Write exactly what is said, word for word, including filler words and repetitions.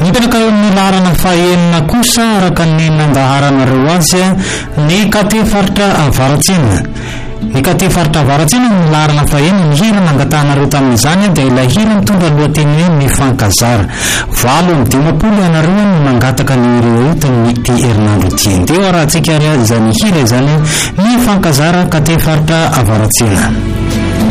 Mipetraka eo amin'ny laharana fahaenina kosa araka ny nandaharanareo azy ny kate faritra avaratsina. Ny kate faritra avaratsina ny laharana fahaenina, ny hira nangatahanareo tamin'izany dia ilay hira mitondra lohateny hoe mifankazara. Valo amin'ny dimampolo ianareo no nangataka ny ireo ety ny herinandro tiandeo raha tsika izany hira izany mifankazara kate faritra avaratsina.